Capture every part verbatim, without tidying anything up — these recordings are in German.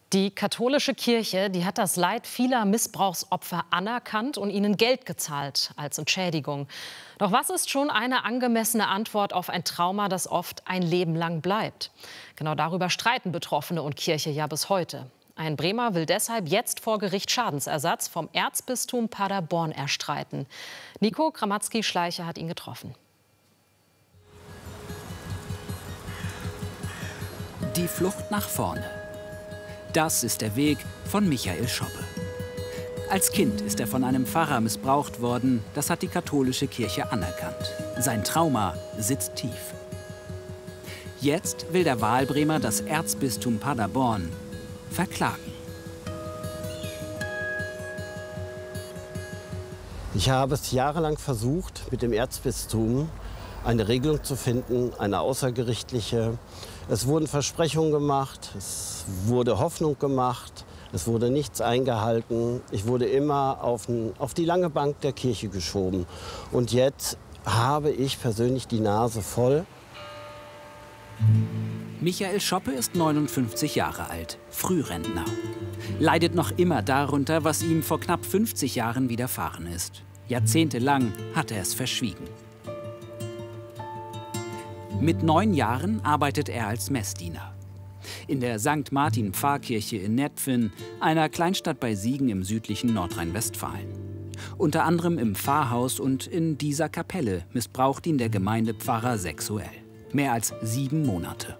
Die katholische Kirche, die hat das Leid vieler Missbrauchsopfer anerkannt und ihnen Geld gezahlt als Entschädigung. Doch was ist schon eine angemessene Antwort auf ein Trauma, das oft ein Leben lang bleibt? Genau darüber streiten Betroffene und Kirche ja bis heute. Ein Bremer will deshalb jetzt vor Gericht Schadensersatz vom Erzbistum Paderborn erstreiten. Nico Gramatzki-Schleicher hat ihn getroffen. Die Flucht nach vorne. Das ist der Weg von Michael Schoppe. Als Kind ist er von einem Pfarrer missbraucht worden. Das hat die katholische Kirche anerkannt. Sein Trauma sitzt tief. Jetzt will der Wahlbremer das Erzbistum Paderborn verklagen. Ich habe es jahrelang versucht, mit dem Erzbistum eine Regelung zu finden, eine außergerichtliche. Es wurden Versprechungen gemacht, es wurde Hoffnung gemacht, es wurde nichts eingehalten. Ich wurde immer auf, ein, auf die lange Bank der Kirche geschoben. Und jetzt habe ich persönlich die Nase voll. Michael Schoppe ist neunundfünfzig Jahre alt, Frührentner. Leidet noch immer darunter, was ihm vor knapp fünfzig Jahren widerfahren ist. Jahrzehntelang hat er es verschwiegen. Mit neun Jahren arbeitet er als Messdiener. In der Sankt Martin Pfarrkirche in Netphen, einer Kleinstadt bei Siegen im südlichen Nordrhein-Westfalen. Unter anderem im Pfarrhaus und in dieser Kapelle missbraucht ihn der Gemeindepfarrer sexuell. Mehr als sieben Monate.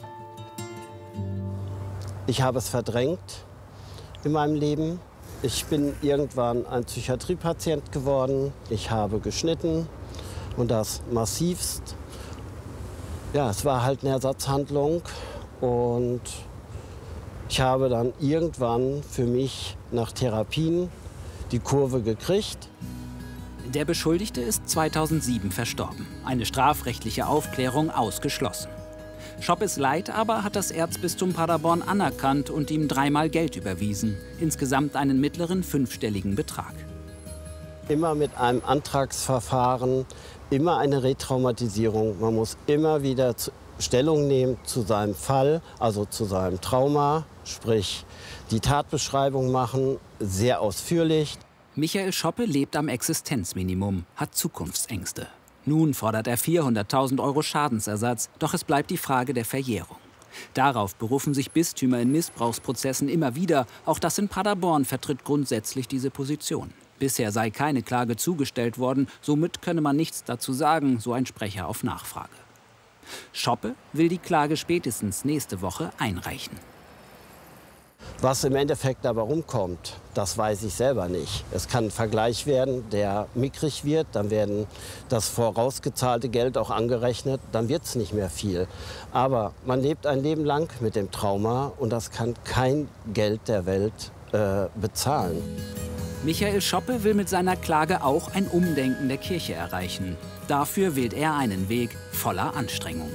Ich habe es verdrängt in meinem Leben. Ich bin irgendwann ein Psychiatriepatient geworden. Ich habe geschnitten und das massivst. Ja, es war halt eine Ersatzhandlung und ich habe dann irgendwann für mich nach Therapien die Kurve gekriegt. Der Beschuldigte ist zweitausendsieben verstorben. Eine strafrechtliche Aufklärung ausgeschlossen. Schoppes Leid aber hat das Erzbistum Paderborn anerkannt und ihm dreimal Geld überwiesen. Insgesamt einen mittleren fünfstelligen Betrag. Immer mit einem Antragsverfahren, immer eine Retraumatisierung. Man muss immer wieder Stellung nehmen zu seinem Fall, also zu seinem Trauma, sprich die Tatbeschreibung machen, sehr ausführlich. Michael Schoppe lebt am Existenzminimum, hat Zukunftsängste. Nun fordert er vierhunderttausend Euro Schadensersatz, doch es bleibt die Frage der Verjährung. Darauf berufen sich Bistümer in Missbrauchsprozessen immer wieder. Auch das in Paderborn vertritt grundsätzlich diese Position. Bisher sei keine Klage zugestellt worden, somit könne man nichts dazu sagen, so ein Sprecher auf Nachfrage. Schoppe will die Klage spätestens nächste Woche einreichen. Was im Endeffekt dabei rumkommt, das weiß ich selber nicht. Es kann ein Vergleich werden, der mickrig wird, dann werden das vorausgezahlte Geld auch angerechnet, dann wird es nicht mehr viel. Aber man lebt ein Leben lang mit dem Trauma und das kann kein Geld der Welt äh, bezahlen. Michael Schoppe will mit seiner Klage auch ein Umdenken der Kirche erreichen. Dafür wählt er einen Weg voller Anstrengung.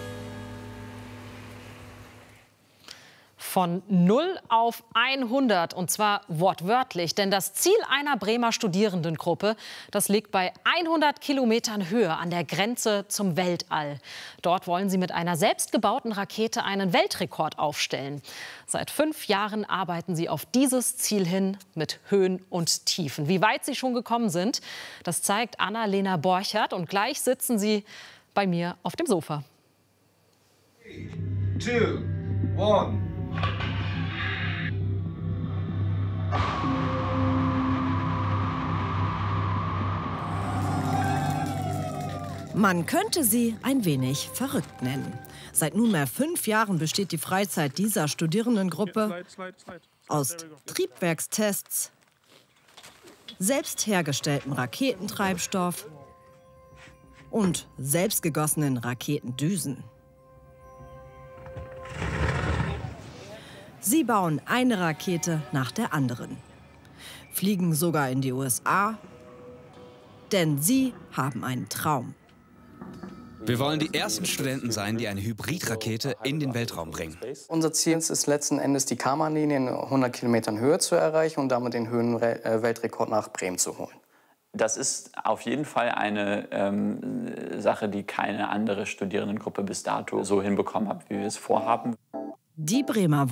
Von null auf hundert, und zwar wortwörtlich. Denn das Ziel einer Bremer Studierendengruppe, das liegt bei hundert Kilometern Höhe an der Grenze zum Weltall. Dort wollen sie mit einer selbstgebauten Rakete einen Weltrekord aufstellen. Seit fünf Jahren arbeiten sie auf dieses Ziel hin mit Höhen und Tiefen. Wie weit sie schon gekommen sind, das zeigt Anna-Lena Borchert. Und gleich sitzen sie bei mir auf dem Sofa. Three, two, one. Man könnte sie ein wenig verrückt nennen. Seit nunmehr fünf Jahren besteht die Freizeit dieser Studierendengruppe aus Triebwerkstests, selbst hergestelltem Raketentreibstoff und selbstgegossenen Raketendüsen. Sie bauen eine Rakete nach der anderen, fliegen sogar in die U S A, denn sie haben einen Traum. Wir wollen die ersten Studenten sein, die eine Hybridrakete in den Weltraum bringen. Unser Ziel ist letzten Endes, die Kármán-Linie in hundert Kilometern Höhe zu erreichen und damit den Höhenweltrekord nach Bremen zu holen. Das ist auf jeden Fall eine ähm, Sache, die keine andere Studierendengruppe bis dato so hinbekommen hat, wie wir es vorhaben. Die Bremer